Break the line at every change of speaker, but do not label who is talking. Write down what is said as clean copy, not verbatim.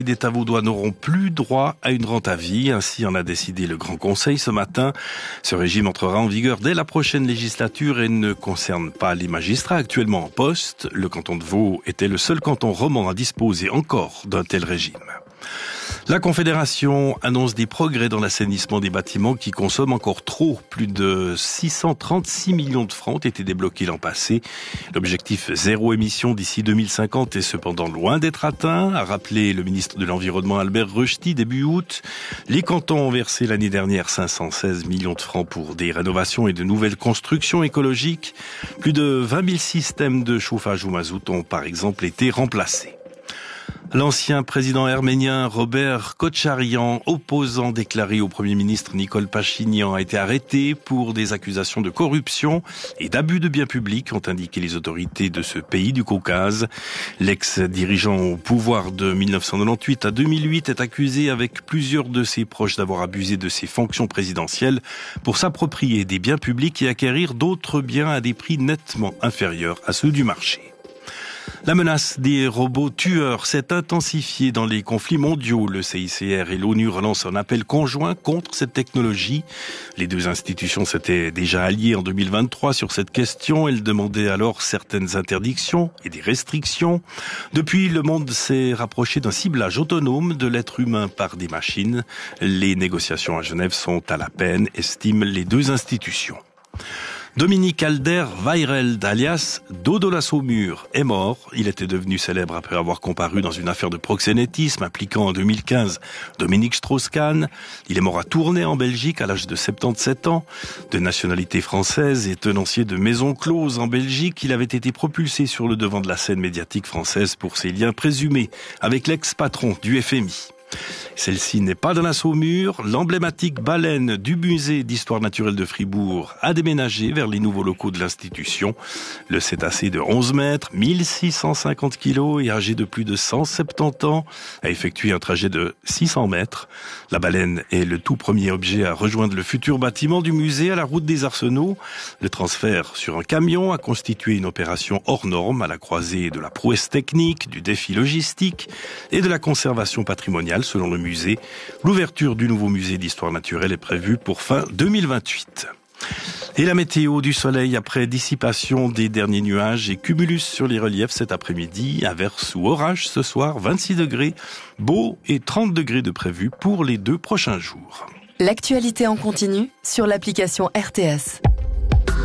des Tavaudois n'auront plus droit à une rente à vie. Ainsi en a décidé le Grand Conseil ce matin. Ce régime entrera en vigueur dès la prochaine législature et ne concerne pas les magistrats actuellement en poste. Le canton de Vaud était le seul canton roman à disposer encore d'un tel régime. La Confédération annonce des progrès dans l'assainissement des bâtiments qui consomment encore trop. Plus de 636 millions de francs ont été débloqués l'an passé. L'objectif zéro émission d'ici 2050 est cependant loin d'être atteint, a rappelé le ministre de l'Environnement Albert Rösti début août. Les cantons ont versé l'année dernière 516 millions de francs pour des rénovations et de nouvelles constructions écologiques. Plus de 20 000 systèmes de chauffage au mazout ont par exemple été remplacés. L'ancien président arménien Robert Kotcharyan, opposant déclaré au Premier ministre Nicole Pachinian, a été arrêté pour des accusations de corruption et d'abus de biens publics, ont indiqué les autorités de ce pays du Caucase. L'ex-dirigeant au pouvoir de 1998 à 2008 est accusé avec plusieurs de ses proches d'avoir abusé de ses fonctions présidentielles pour s'approprier des biens publics et acquérir d'autres biens à des prix nettement inférieurs à ceux du marché. La menace des robots tueurs s'est intensifiée dans les conflits mondiaux. Le CICR et l'ONU relancent un appel conjoint contre cette technologie. Les deux institutions s'étaient déjà alliées en 2023 sur cette question. Elles demandaient alors certaines interdictions et des restrictions. Depuis, le monde s'est rapproché d'un ciblage autonome de l'être humain par des machines. Les négociations à Genève sont à la peine, estiment les deux institutions. Dominique Alder Weireld, alias Dodo la Saumure, est mort. Il était devenu célèbre après avoir comparu dans une affaire de proxénétisme impliquant en 2015 Dominique Strauss-Kahn. Il est mort à Tournai en Belgique à l'âge de 77 ans. De nationalité française et tenancier de maison close en Belgique, il avait été propulsé sur le devant de la scène médiatique française pour ses liens présumés avec l'ex-patron du FMI. Celle-ci n'est pas dans la Saumure. L'emblématique baleine du musée d'histoire naturelle de Fribourg a déménagé vers les nouveaux locaux de l'institution. Le cétacé de 11 mètres, 1650 kilos et âgé de plus de 170 ans a effectué un trajet de 600 mètres. La baleine est le tout premier objet à rejoindre le futur bâtiment du musée à la route des Arsenaux. Le transfert sur un camion a constitué une opération hors norme à la croisée de la prouesse technique, du défi logistique et de la conservation patrimoniale selon le musée. L'ouverture du nouveau musée d'histoire naturelle est prévue pour fin 2028. Et la météo, du soleil après dissipation des derniers nuages et cumulus sur les reliefs cet après-midi. Averse ou orage ce soir, 26 degrés, beau et 30 degrés de prévu pour les 2 prochains jours.
L'actualité en continu sur l'application RTS.